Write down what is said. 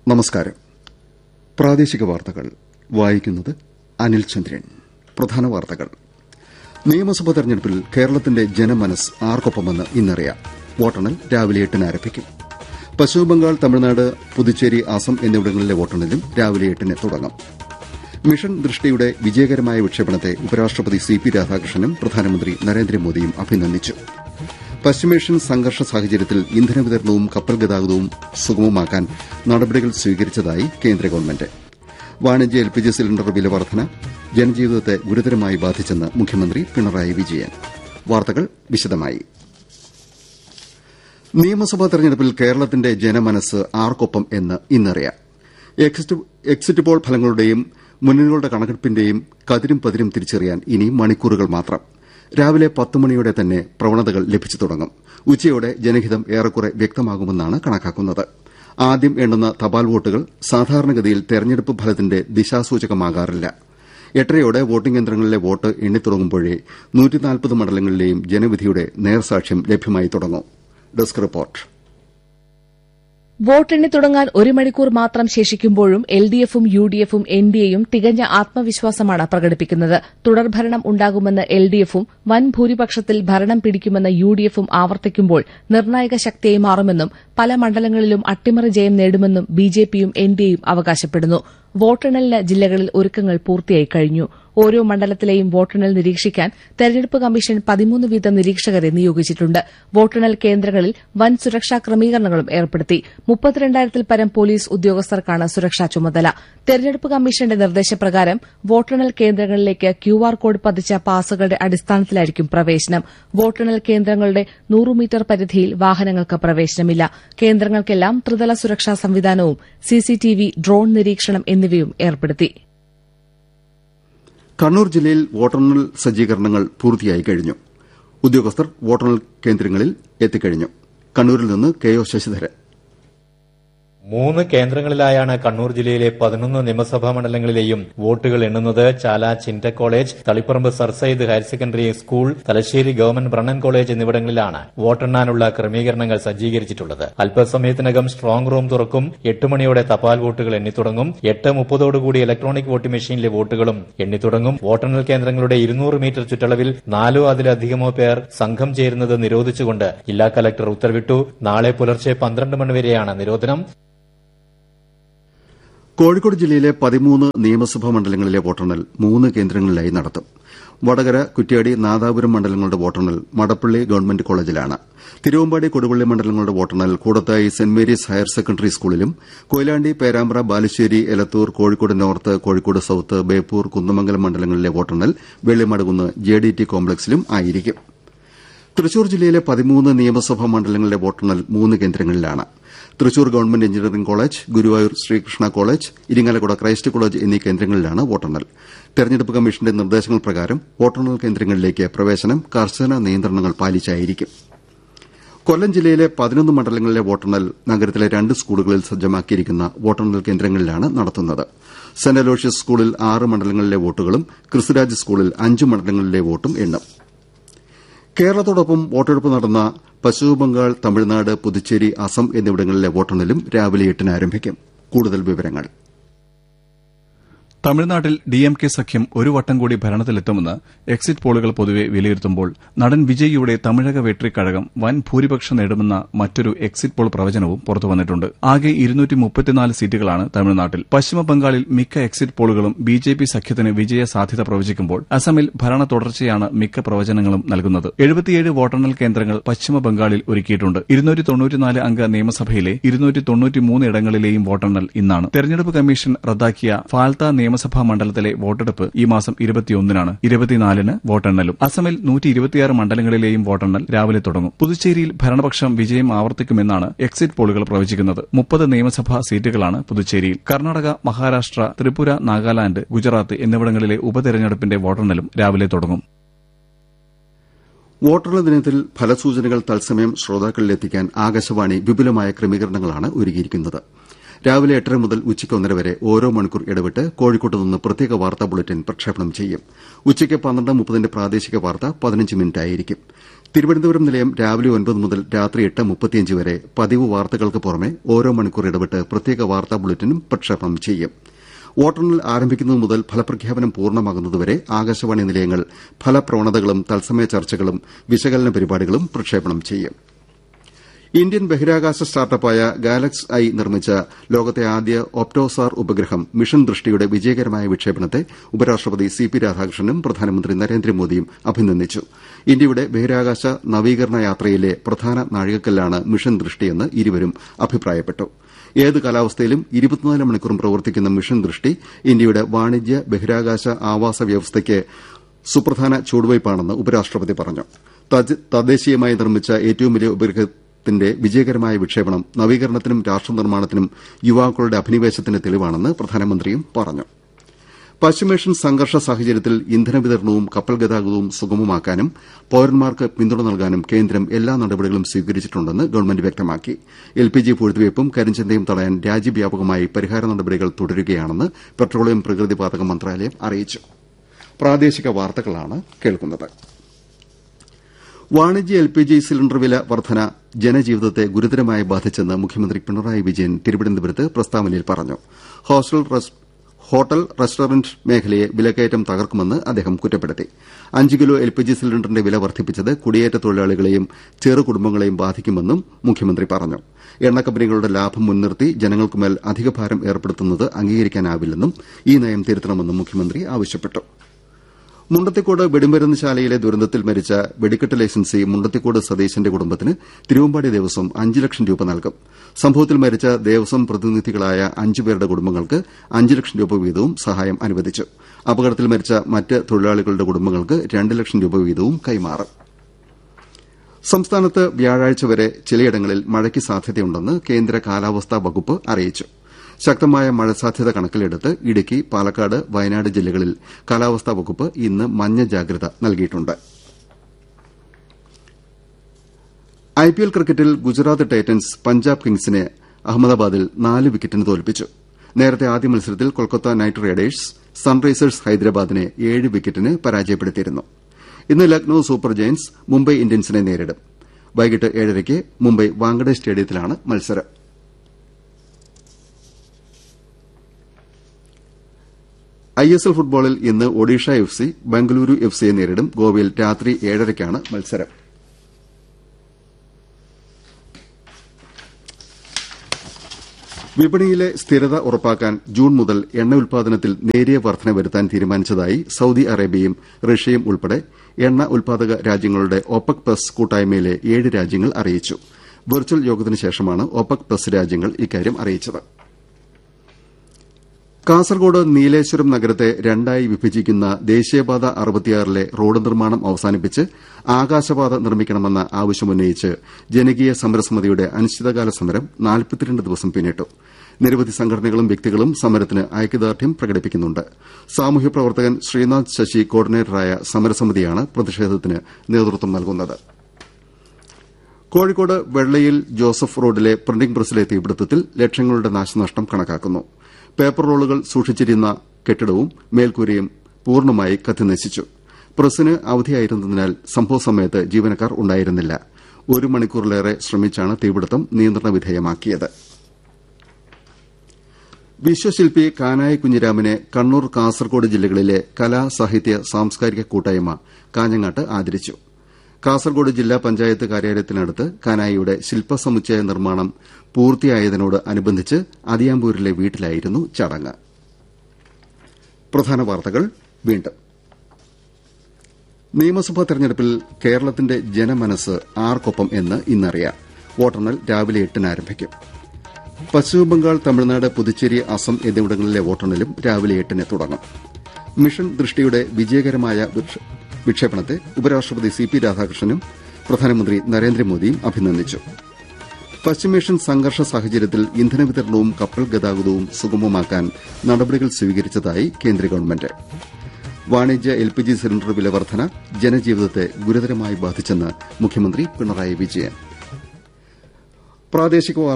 നമസ്കാരം. പ്രാദേശിക വാർത്തകൾ വായിക്കുന്നത് അനിൽ ചന്ദ്രൻ. പ്രധാന വാർത്തകൾ. നിയമസഭാ തെരഞ്ഞെടുപ്പിൽ കേരളത്തിന്റെ ജനമനസ് ആർക്കൊപ്പമെന്ന് ഇന്നറിയാം. വോട്ടെണ്ണൽ രാവിലെ 8-ന് ആരംഭിക്കും. പശ്ചിമബംഗാൾ, തമിഴ്നാട്, പുതുച്ചേരി, അസം എന്നിവിടങ്ങളിലെ വോട്ടെണ്ണലും രാവിലെ 8-ന് തുടങ്ങും. മിഷൻ ദൃഷ്ടിയുടെ വിജയകരമായ വിക്ഷേപണത്തെ ഉപരാഷ്ട്രപതി CP രാധാകൃഷ്ണനും പ്രധാനമന്ത്രി നരേന്ദ്രമോദിയും അഭിനന്ദിച്ചു. പശ്ചിമേഷ്യൻ സംഘർഷ സാഹചര്യത്തിൽ ഇന്ധന വിതരണവും കപ്പൽ ഗതാഗതവും സുഗമമാക്കാൻ നടപടികൾ സ്വീകരിച്ചതായി കേന്ദ്ര ഗവൺമെന്റ്. വാണിജ്യ LPG സിലിണ്ടർ വില വർധന ജനജീവിതത്തെ ഗുരുതരമായി ബാധിച്ചെന്ന് മുഖ്യമന്ത്രി പിണറായി വിജയൻ. വാർത്തകൾ വിശദമായി. നിയമസഭാ തെരഞ്ഞെടുപ്പിൽ കേരളത്തിന്റെ ജനമനസ് ആർക്കൊപ്പം എന്ന് ഇന്നറിയാം. എക്സിറ്റ് പോൾ ഫലങ്ങളുടെയും മുന്നണികളുടെ കണക്കെടുപ്പിന്റെയും കതിരും പതിരും തിരിച്ചറിയാൻ ഇനി മണിക്കൂറുകൾ മാത്രം. രാവിലെ 10 മണിയോടെ തന്നെ പ്രവണതകൾ ലഭിച്ചു തുടങ്ങും. ഉച്ചയോടെ ജനഹിതം ഏറെക്കുറെ വ്യക്തമാകുമെന്നാണ് കണക്കാക്കുന്നത്. ആദ്യം എണ്ണുന്ന തപാൽ വോട്ടുകൾ സാധാരണഗതിയിൽ തെരഞ്ഞെടുപ്പ് ഫലത്തിന്റെ ദിശാസൂചകമാകാറില്ല. 8:30യോടെ വോട്ടിംഗ് യന്ത്രങ്ങളിലെ വോട്ട് എണ്ണിത്തുടങ്ങുമ്പോഴേ 140 മണ്ഡലങ്ങളിലെയും ജനവിധിയുടെ നേർസാക്ഷ്യം ലഭ്യമായി തുടങ്ങും. Desk report. വോട്ടെണ്ണി തുടങ്ങാൻ 1 മണിക്കൂർ മാത്രം ശേഷിക്കുമ്പോഴും LDFും UDFും NDAയും തികഞ്ഞ ആത്മവിശ്വാസമാണ് പ്രകടിപ്പിക്കുന്നത്. തുടർഭരണം ഉണ്ടാകുമെന്ന് LDFും വൻ ഭൂരിപക്ഷത്തിൽ ഭരണം പിടിക്കുമെന്ന് UDFും ആവർത്തിക്കുമ്പോൾ നിർണായക ശക്തിയായി മാറുമെന്നും പല മണ്ഡലങ്ങളിലും അട്ടിമറി ജയം നേടുമെന്നും BJPയും NDAയും അവകാശപ്പെടുന്നു. വോട്ടെണ്ണലിന് ജില്ലകളിൽ ഒരുക്കങ്ങൾ പൂർത്തിയായി കഴിഞ്ഞു. ഓരോ മണ്ഡലത്തിലെയും വോട്ടെണ്ണൽ നിരീക്ഷിക്കാൻ തെരഞ്ഞെടുപ്പ് കമ്മീഷൻ 13 വീതം നിരീക്ഷകരെ നിയോഗിച്ചിട്ടുണ്ട്. വോട്ടെണ്ണൽ കേന്ദ്രങ്ങളിൽ വൻ സുരക്ഷാ ക്രമീകരണങ്ങളും ഏർപ്പെടുത്തി. 32,000-ൽ പരം പോലീസ് ഉദ്യോഗസ്ഥർക്കാണ് സുരക്ഷാ ചുമതല. തെരഞ്ഞെടുപ്പ് കമ്മീഷന്റെ നിർദ്ദേശപ്രകാരം വോട്ടെണ്ണൽ കേന്ദ്രങ്ങളിലേക്ക് QR കോഡ് പതിച്ച പാസുകളുടെ അടിസ്ഥാനത്തിലായിരിക്കും പ്രവേശനം. വോട്ടെണ്ണൽ കേന്ദ്രങ്ങളുടെ 100 മീറ്റർ പരിധിയിൽ വാഹനങ്ങൾക്ക് പ്രവേശനമില്ല. കേന്ദ്രങ്ങൾക്കെല്ലാം ത്രിതല സുരക്ഷാ സംവിധാനവും CCTV, ഡ്രോൺ നിരീക്ഷണം എന്നിവയും ഏർപ്പെടുത്തി. കണ്ണൂർ ജില്ലയിൽ വോട്ടെണ്ണൽ സജ്ജീകരണങ്ങൾ പൂർത്തിയായി കഴിഞ്ഞു. ഉദ്യോഗസ്ഥർ വോട്ടെണ്ണൽ കേന്ദ്രങ്ങളിൽ എത്തിക്കഴിഞ്ഞു. കണ്ണൂരിൽ നിന്ന് KO ശശിധരൻ. 3 കേന്ദ്രങ്ങളിലായാണ് കണ്ണൂർ ജില്ലയിലെ 11 നിയമസഭാ മണ്ഡലങ്ങളിലെയും വോട്ടുകൾ എണ്ണുന്നത്. ചാല ചിന്റ college, Taliparamba sir Sayyid higher secondary school, Thalassery government Brennen college എന്നിവിടങ്ങളിലാണ് വോട്ടെണ്ണാനുള്ള ക്രമീകരണങ്ങൾ സജ്ജീകരിച്ചിട്ടുള്ളത്. അല്പസമയത്തിനകം സ്ട്രോങ് റൂം തുറക്കും. 8 മണിയോടെ തപാൽ വോട്ടുകൾ എണ്ണിത്തുടങ്ങും. 8:30ഓടുകൂടി ഇലക്ട്രോണിക് വോട്ടിംഗ് മെഷീനിലെ വോട്ടുകളും എണ്ണിത്തുടങ്ങും. വോട്ടെണ്ണൽ കേന്ദ്രങ്ങളുടെ 200 മീറ്റർ ചുറ്റളവിൽ 4 അതിലധികമോ പേർ സംഘം ചേരുന്നത് നിരോധിച്ചുകൊണ്ട് ജില്ലാ കലക്ടർ ഉത്തരവിട്ടു. നാളെ പുലർച്ചെ 12 മണിവരെയാണ് നിരോധനം. കോഴിക്കോട് ജില്ലയിലെ 13 നിയമസഭാ മണ്ഡലങ്ങളിലെ വോട്ടെണ്ണൽ 3 കേന്ദ്രങ്ങളിലായി നടത്തും. വടകര, കുറ്റ്യാടി, നാദാപുരം മണ്ഡലങ്ങളുടെ വോട്ടെണ്ണൽ മടപ്പള്ളി ഗവൺമെന്റ് കോളേജിലാണ്. തിരുവമ്പാടി, കൊടുവള്ളി മണ്ഡലങ്ങളുടെ വോട്ടെണ്ണൽ Koodathayi saint Mary's higher secondary സ്കൂളിലും കൊയിലാണ്ടി, പേരാമ്പ്ര, ബാലുശ്ശേരി, എലത്തൂർ, കോഴിക്കോട് നോർത്ത്, കോഴിക്കോട് സൌത്ത്, ബേപ്പൂർ, കുന്നമംഗലം മണ്ഡലങ്ങളിലെ വോട്ടെണ്ണൽ വെള്ളിമടുകുന്ന് JDT കോംപ്ലക്സിലും ആയിരിക്കും. തൃശൂർ ജില്ലയിലെ 13 നിയമസഭാ മണ്ഡലങ്ങളിലെ വോട്ടെണ്ണൽ 3 കേന്ദ്രങ്ങളിലാണ്. Thrissur government engineering college, Guruvayur Sreekrishna college, Irinjalakuda Christ college എന്നീ കേന്ദ്രങ്ങളിലാണ് വോട്ടെണ്ണൽ. തെരഞ്ഞെടുപ്പ് കമ്മീഷന്റെ നിർദ്ദേശങ്ങൾ പ്രകാരം വോട്ടെണ്ണൽ കേന്ദ്രങ്ങളിലേക്ക് പ്രവേശനം കർശന നിയന്ത്രണങ്ങൾ പാലിച്ചായിരിക്കും. കൊല്ലം ജില്ലയിലെ 11 മണ്ഡലങ്ങളിലെ വോട്ടെണ്ണൽ നഗരത്തിലെ 2 സ്കൂളുകളിൽ സജ്ജമാക്കിയിരിക്കുന്ന വോട്ടെണ്ണൽ കേന്ദ്രങ്ങളിലാണ് നടത്തുന്നത്. സെന്റ് അലോഷ്യസ് സ്കൂളിൽ 6 മണ്ഡലങ്ങളിലെ വോട്ടുകളും ക്രിസ്തുരാജ് സ്കൂളിൽ 5 മണ്ഡലങ്ങളിലെ വോട്ടും എണ്ണും. കേരളത്തോടൊപ്പം വോട്ടെടുപ്പ് നടന്ന പശ്ചിമബംഗാൾ, തമിഴ്നാട്, പുതുച്ചേരി, അസം എന്നിവിടങ്ങളിലെ വോട്ടെണ്ണലും രാവിലെ 8-ന് ആരംഭിക്കും. കൂടുതൽ വിവരങ്ങൾ. തമിഴ്നാട്ടിൽ DMK സഖ്യം ഒരു വട്ടം കൂടി ഭരണത്തിലെത്തുമെന്ന് എക്സിറ്റ് പോളുകൾ പൊതുവെ വിലയിരുത്തുമ്പോൾ നടൻ വിജയിയുടെ തമിഴക വെട്രി കഴകം വൻ ഭൂരിപക്ഷം നേടുമെന്ന മറ്റൊരു എക്സിറ്റ് പോൾ പ്രവചനവും പുറത്തുവന്നിട്ടുണ്ട്. ആകെ 234 സീറ്റുകളാണ് തമിഴ്നാട്ടിൽ. പശ്ചിമബംഗാളിൽ മിക്ക എക്സിറ്റ് പോളുകളും BJP സഖ്യത്തിന് വിജയ സാധ്യത പ്രവചിക്കുമ്പോൾ അസമിൽ ഭരണ തുടർച്ചയാണ് മിക്ക പ്രവചനങ്ങളും നൽകുന്നത്. 77 വോട്ടെണ്ണൽ കേന്ദ്രങ്ങൾ പശ്ചിമബംഗാളിൽ ഒരുക്കിയിട്ടുണ്ട്. 294 അംഗ നിയമസഭയിലെ 293 ഇടങ്ങളിലെയും വോട്ടെണ്ണൽ ഇന്നാണ്. തെരഞ്ഞെടുപ്പ് കമ്മീഷൻ റദ്ദാക്കിയ ഫാൽത്ത നിയമസഭാ മണ്ഡലത്തിലെ വോട്ടെടുപ്പ് ഈ മാസം 21-നാണ്. 24-ന് വോട്ടെണ്ണലും. അസമിൽ 126 മണ്ഡലങ്ങളിലെയും വോട്ടെണ്ണൽ രാവിലെ തുടങ്ങും. പുതുച്ചേരിയിൽ ഭരണപക്ഷം വിജയം ആവർത്തിക്കുമെന്നാണ് എക്സിറ്റ് പോളുകൾ പ്രവചിക്കുന്നത്. 30 നിയമസഭാ സീറ്റുകളാണ് പുതുച്ചേരിയിൽ. കർണാടക, മഹാരാഷ്ട്ര, ത്രിപുര, നാഗാലാന്റ്, ഗുജറാത്ത് എന്നിവിടങ്ങളിലെ ഉപതെരഞ്ഞെടുപ്പിന്റെ വോട്ടെണ്ണലും രാവിലെ തുടങ്ങും. വോട്ടെണ്ണൽ ദിനത്തിൽ ഫലസൂചനകൾ തത്സമയം ശ്രോതാക്കളിലെത്തിക്കാൻ ആകാശവാണി വിപുലമായ ക്രമീകരണങ്ങളാണ് ഒരുക്കിയിരിക്കുന്നത്. രാവിലെ 8:30 മുതൽ ഉച്ചയ്ക്ക് 1:30 വരെ ഓരോ മണിക്കൂർ ഇടവിട്ട് കോഴിക്കോട്ട് നിന്ന് പ്രത്യേക വാർത്താ ബുള്ളറ്റിൻ പ്രക്ഷേപണം ചെയ്യും. ഉച്ചയ്ക്ക് 12:30 പ്രാദേശിക വാർത്ത 15 മിനിറ്റായിരിക്കും. തിരുവനന്തപുരം നിലയം രാവിലെ 9 മുതൽ രാത്രി 8:35 വരെ പതിവ് വാർത്തകൾക്ക് പുറമെ ഓരോ മണിക്കൂർ ഇടവിട്ട് പ്രത്യേക വാർത്താ ബുള്ളറ്റിനും പ്രക്ഷേപണം ചെയ്യും. വോട്ടെണ്ണൽ ആരംഭിക്കുന്നത് മുതൽ ഫലപ്രഖ്യാപനം പൂർണ്ണമാകുന്നതുവരെ ആകാശവാണി നിലയങ്ങൾ ഫലപ്രവണതകളും തത്സമയ ചർച്ചകളും വിശകലന പരിപാടികളും പ്രക്ഷേപണം ചെയ്യും. ഇന്ത്യൻ ബഹിരാകാശ സ്റ്റാർട്ടപ്പായ ഗാലക്സ് ഐ നിർമ്മിച്ച ലോകത്തെ ആദ്യ ഒപ്റ്റോസാർ ഉപഗ്രഹം മിഷൻ ദൃഷ്ടിയുടെ വിജയകരമായ വിക്ഷേപണത്തെ ഉപരാഷ്ട്രപതി CP രാധാകൃഷ്ണനും പ്രധാനമന്ത്രി നരേന്ദ്രമോദിയും അഭിനന്ദിച്ചു. ഇന്ത്യയുടെ ബഹിരാകാശ നവീകരണ യാത്രയിലെ പ്രധാന നാഴികക്കല്ലാണ് മിഷൻ ദൃഷ്ടിയെന്ന് ഇരുവരും അഭിപ്രായപ്പെട്ടു. ഏത് കാലാവസ്ഥയിലും 24 മണിക്കൂറും പ്രവർത്തിക്കുന്ന മിഷൻ ദൃഷ്ടി ഇന്ത്യയുടെ വാണിജ്യ ബഹിരാകാശ ആവാസ വ്യവസ്ഥയ്ക്ക് സുപ്രധാന ചുവടുവയ്പ്പാണെന്ന് ഉപരാഷ്ട്രപതി പറഞ്ഞു. തദ്ദേശീയമായി നിർമ്മിച്ച ഏറ്റവും വലിയ ഉപഗ്രഹത്തിന്റെ വിജയകരമായ വിക്ഷേപണം നവീകരണത്തിനും രാഷ്ട്രനിർമ്മാണത്തിനും യുവാക്കളുടെ അഭിനിവേശത്തിന് തെളിവാണെന്ന് പ്രധാനമന്ത്രിയും പറഞ്ഞു. പശ്ചിമേഷ്യൻ സംഘർഷ സാഹചര്യത്തിൽ ഇന്ധന വിതരണവും കപ്പൽ ഗതാഗതവും സുഗമമാക്കാനും പൌരന്മാർക്ക് പിന്തുണ നൽകാനും കേന്ദ്രം എല്ലാ നടപടികളും സ്വീകരിച്ചിട്ടുണ്ടെന്ന് ഗവൺമെന്റ് വ്യക്തമാക്കി. LPG പൂഴ്ത്തിവയ്പും കരിഞ്ചന്തയും തടയാൻ രാജ്യവ്യാപകമായി പരിഹാര നടപടികൾ തുടരുകയാണെന്ന് പെട്രോളിയം പ്രകൃതിവാതക മന്ത്രാലയം അറിയിച്ചു. വാണിജ്യ LPG സിലിണ്ടർ വില വർധന ജനജീവിതത്തെ ഗുരുതരമായി ബാധിച്ചെന്ന് മുഖ്യമന്ത്രി പിണറായി വിജയൻ തിരുവനന്തപുരത്ത് പ്രസ്താവനയിൽ പറഞ്ഞു. ഹോട്ടൽ റെസ്റ്റോറന്റ് മേഖലയെ വിലക്കയറ്റം തകർക്കുമെന്ന് അദ്ദേഹം കുറ്റപ്പെടുത്തി. 5 കിലോ LPG സിലിണ്ടറിന്റെ വില വർദ്ധിപ്പിച്ചത് കുടിയേറ്റ തൊഴിലാളികളെയും ചെറുകുടുംബങ്ങളെയും ബാധിക്കുമെന്നും മുഖ്യമന്ത്രി പറഞ്ഞു. എണ്ണക്കമ്പനികളുടെ ലാഭം മുൻനിർത്തി ജനങ്ങൾക്കുമേൽ അധികഭാരം ഏർപ്പെടുത്തുന്നത് അംഗീകരിക്കാനാവില്ലെന്നും ഈ നയം തിരുത്തണമെന്നും മുഖ്യമന്ത്രി ആവശ്യപ്പെട്ടു. മുണ്ടത്തിക്കോട് വെടിമരുന്ന് ശാലയിലെ ദുരന്തത്തിൽ മരിച്ച വെടിക്കെട്ട് ലൈസൻസി മുണ്ടത്തിക്കോട് സതീശന്റെ കുടുംബത്തിന് തിരുവമ്പാടി ദേവസ്വം 5 ലക്ഷം രൂപ നൽകും. സംഭവത്തിൽ മരിച്ച ദേവസ്വം പ്രതിനിധികളായ 5 പേരുടെ കുടുംബങ്ങൾക്ക് 5 ലക്ഷം രൂപ വീതവും സഹായം അനുവദിച്ചു. അപകടത്തിൽ മരിച്ച മറ്റ് തൊഴിലാളികളുടെ കുടുംബങ്ങൾക്ക് 2 ലക്ഷം രൂപ വീതവും കൈമാറും. സംസ്ഥാനത്ത് വ്യാഴാഴ്ച വരെ ചിലയിടങ്ങളിൽ മഴയ്ക്ക് സാധ്യതയുണ്ടെന്ന് കേന്ദ്ര കാലാവസ്ഥാ വകുപ്പ് അറിയിച്ചു. ശക്തമായ മഴ സാധ്യത കണക്കിലെടുത്ത് ഇടുക്കി, പാലക്കാട്, വയനാട് ജില്ലകളിൽ കാലാവസ്ഥാ വകുപ്പ് ഇന്ന് മഞ്ഞ ജാഗ്രത നൽകിയിട്ടുണ്ട്. IPL ക്രിക്കറ്റിൽ ഗുജറാത്ത് ടൈറ്റൻസ് പഞ്ചാബ് കിങ്സിനെ അഹമ്മദാബാദിൽ 4 വിക്കറ്റിന് തോൽപ്പിച്ചു. നേരത്തെ ആദ്യ മത്സരത്തിൽ കൊൽക്കത്ത നൈറ്റ് റൈഡേഴ്സ് സൺറൈസേഴ്സ് ഹൈദരാബാദിനെ 7 വിക്കറ്റിന് പരാജയപ്പെടുത്തിയിരുന്നു. ഇന്ന് ലക്നൌ സൂപ്പർ ജയന്റ്സ് മുംബൈ ഇന്ത്യൻസിനെ നേരിടും. വൈകിട്ട് 7:30 മുംബൈ വാങ്കഡെ സ്റ്റേഡിയത്തിലാണ് മത്സരം. ISL ഫുട്ബോളിൽ ഇന്ന് ഒഡീഷ FC ബംഗളൂരു FCയെ നേരിടും. ഗോവയിൽ രാത്രി 7:30 മത്സരം. വിപണിയിലെ സ്ഥിരത ഉറപ്പാക്കാൻ ജൂൺ മുതൽ എണ്ണ ഉൽപാദനത്തിൽ നേരിയ വർധന വരുത്താൻ തീരുമാനിച്ചതായി സൌദി അറേബ്യയും റഷ്യയും ഉൾപ്പെടെ എണ്ണ ഉൽപാദക രാജ്യങ്ങളുടെ ഒപെക് പ്ലസ് കൂട്ടായ്മയിലെ 7 രാജ്യങ്ങൾ അറിയിച്ചു. വെർച്വൽ യോഗത്തിന് ശേഷമാണ് ഒപെക് പ്ലസ് രാജ്യങ്ങൾ ഇക്കാര്യം അറിയിച്ചത്. കാസർകോട് നീലേശ്വരം നഗരത്തെ രണ്ടായി വിഭജിക്കുന്ന ദേശീയപാത 66ലെ റോഡ് നിർമ്മാണം അവസാനിപ്പിച്ച് ആകാശപാത നിർമ്മിക്കണമെന്ന ആവശ്യമുന്നയിച്ച് ജനകീയ സമരസമിതിയുടെ അനിശ്ചിതകാല സമരം 42 ദിവസം പിന്നിട്ടു. നിരവധി സംഘടനകളും വ്യക്തികളും സമരത്തിന് ഐക്യദാർഢ്യം പ്രകടിപ്പിക്കുന്നുണ്ട്. സാമൂഹ്യ പ്രവർത്തകൻ ശ്രീനാഥ് ശശി കോർഡിനേറ്ററായ സമരസമിതിയാണ് പ്രതിഷേധത്തിന് നേതൃത്വം നൽകുന്നത്. കോഴിക്കോട് വെള്ളയിൽ ജോസഫ് റോഡിലെ പ്രിന്റിംഗ് പ്രസിലെ തീപിടുത്തത്തിൽ ലക്ഷങ്ങളുടെ നാശനഷ്ടം കണക്കാക്കുന്നു. പേപ്പർ റോളുകൾ സൂക്ഷിച്ചിരുന്ന കെട്ടിടവും മേൽക്കൂരയും പൂർണ്ണമായി കത്തിനശിച്ചു. പ്രസിന് അവധിയായിരുന്നതിനാൽ സംഭവസമയത്ത് ജീവനക്കാർ ഉണ്ടായിരുന്നില്ല. 1 മണിക്കൂറിലേറെ ശ്രമിച്ചാണ് തീപിടുത്തം നിയന്ത്രണ വിധേയമാക്കിയത്. വിശ്വശില്പി കാനായി കുഞ്ഞിരാമനെ കണ്ണൂർ, കാസർകോട് ജില്ലകളിലെ കലാ, സാഹിത്യ, സാംസ്കാരിക കൂട്ടായ്മ കാഞ്ഞങ്ങാട്ട് ആദരിച്ചു. കാസർകോട് ജില്ലാ പഞ്ചായത്ത് കാര്യാലയത്തിനടുത്ത് കാനായിയുടെ ശില്പസമുച്ചയ നിർമ്മാണം പൂർത്തിയായതിനോട് അനുബന്ധിച്ച് അതിയാമ്പൂരിലെ വീട്ടിലായിരുന്നു ചടങ്ങ്. പ്രധാന വാർത്തകൾ വീണ്ടും. നിയമസഭാ തെരഞ്ഞെടുപ്പിൽ കേരളത്തിന്റെ ജനമനസ് ആർക്കൊപ്പം എന്ന് ഇന്നറിയാം. വോട്ടെണ്ണൽ രാവിലെ 8-ന് ആരംഭിക്കും. പശ്ചിമബംഗാൾ, തമിഴ്നാട്, പുതുച്ചേരി, അസം എന്നിവിടങ്ങളിലെ വോട്ടെണ്ണലും രാവിലെ 8-ന് തുടങ്ങും. മിഷൻ ദൃഷ്ടിയുടെ വിജയകരമായ വിക്ഷേപണത്തെ ഉപരാഷ്ട്രപതി CP രാധാകൃഷ്ണനും പ്രധാനമന്ത്രി നരേന്ദ്രമോദിയും അഭിനന്ദിച്ചു. പശ്ചിമേഷ്യൻ സംഘർഷ സാഹചര്യത്തിൽ ഇന്ധന വിതരണവും കപ്പൽ ഗതാഗതവും സുഗമമാക്കാൻ നടപടികൾ സ്വീകരിച്ചതായി കേന്ദ്ര ഗവൺമെന്റ്. വാണിജ്യ LPG സിലിണ്ടർ വില വർധന ജനജീവിതത്തെ ഗുരുതരമായി ബാധിച്ചെന്ന് മുഖ്യമന്ത്രി പിണറായി വിജയൻ.